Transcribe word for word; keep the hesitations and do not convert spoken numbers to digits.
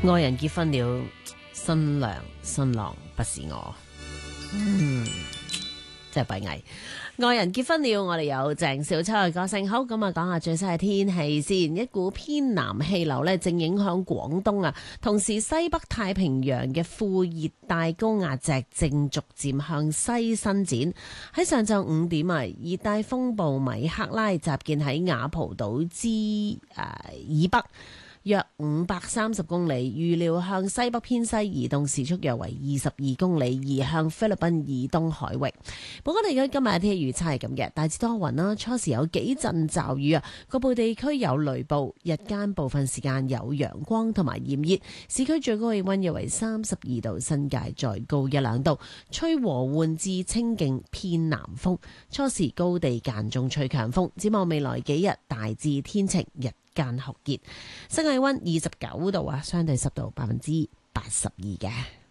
愛人結婚了，新娘新郎不是我。嗯，真係閉翳。愛人結婚了，我哋有鄭少秋嘅歌聲。好，咁啊，講下最新嘅天氣先。一股偏南氣流呢，正影響廣東啊，同時西北太平洋嘅副熱帶高壓脊正逐漸向西伸展。喺上晝五點啊，熱帶風暴米克拉集結喺雅蒲島之誒、呃、以北約五百三十公里，預料向西北偏西移動，時速約為二十二公里，移向菲律賓以東海域。本港地區今日嘅天氣預測係咁嘅，大致多雲啦，初時有幾陣驟雨啊，局部地區有雷暴，日間部分時間有陽光同埋炎熱，市區最高氣溫約為三十二度，新界再高一兩度，吹和緩至清勁偏南風，初時高地間中吹強風。展望未來幾日大致天晴，日間酷熱，室外溫二十九度啊，相對濕度百分之八十二嘅。